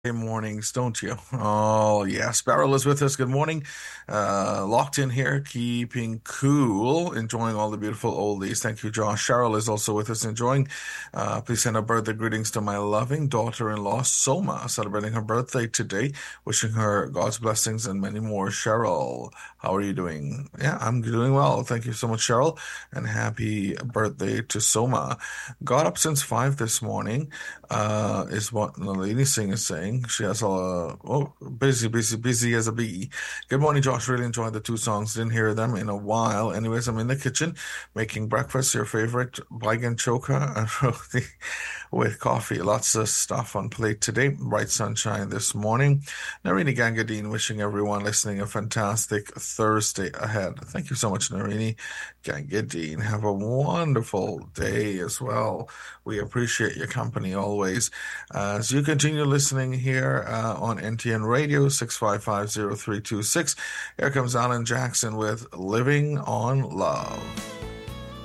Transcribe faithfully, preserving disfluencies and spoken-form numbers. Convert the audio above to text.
Mornings, don't you? Oh, yeah. Sparrow is with us. Good morning. Uh, locked in here, keeping cool, enjoying all the beautiful oldies. Thank you, Josh. Cheryl is also with us, enjoying. Uh, please send a birthday greetings to my loving daughter-in-law, Soma, celebrating her birthday today. Wishing her God's blessings and many more. Cheryl, how are you doing? Yeah, I'm doing well. Thank you so much, Cheryl, and happy birthday to Soma. Got up since five this morning, uh, is what the lady sing is saying. She has a oh busy, busy, busy as a bee. Good morning, Josh. Really enjoyed the two songs. Didn't hear them in a while. Anyways, I'm in the kitchen making breakfast. Your favorite Baigan choka and roti with coffee. Lots of stuff on plate today. Bright sunshine this morning. Narini Gangadine wishing everyone listening a fantastic Thursday ahead. Thank you so much, Narini Gangadine. Have a wonderful day as well. We appreciate your company always. As you continue listening here uh, on N T N Radio six five five zero three two six, here comes Alan Jackson with Living on Love.